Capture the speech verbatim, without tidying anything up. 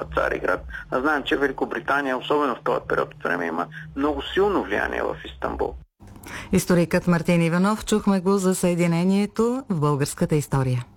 Цариград. А знаем, че Великобритания, особено в този период от време, има много силно влияние в Истанбул. Историкът Мартин Иванов, чухме го за съединението в българската история.